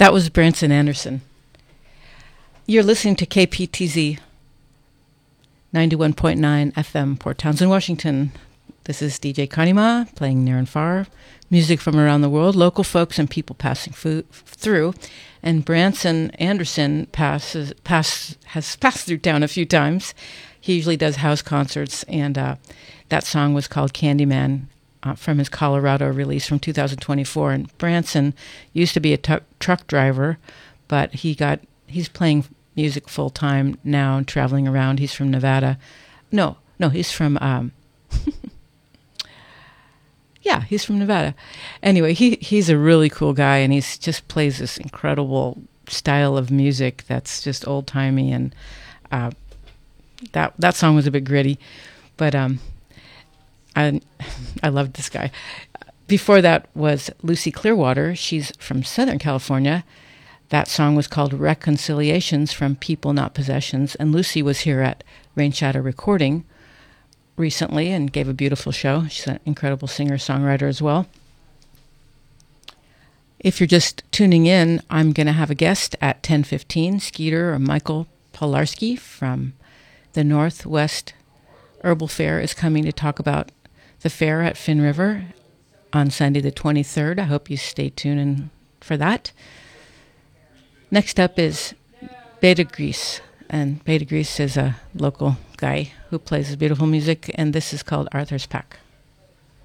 That was Branson Anderson. You're listening to KPTZ 91.9 FM, Port Townsend, Washington. This is DJ Kanima playing near and far, music from around the world, local folks and people passing through. And Branson Anderson has passed through town a few times. He usually does house concerts, and that song was called Candyman from his Colorado release from 2024. And Branson used to be a truck driver, but he's playing music full-time now and traveling around. He's from Nevada. No, he's from... yeah, he's from Nevada. Anyway, he's a really cool guy, and he's just plays this incredible style of music that's just old-timey, and that song was a bit gritty, but I loved this guy. Before that was Lucy Clearwater. She's from Southern California. That song was called Reconciliations from People Not Possessions, and Lucy was here at Rain Shadow Recording recently and gave a beautiful show. She's an incredible singer-songwriter as well. If you're just tuning in, I'm going to have a guest at 10:15. Skeeter or Michael Polarski from the Northwest Herbal Fair is coming to talk about the fair at Finn River on Sunday the 23rd. I hope you stay tuned for that. Next up is Beta Grease, and Beta Grease is a local guy who plays beautiful music, and this is called Arthur's Pack.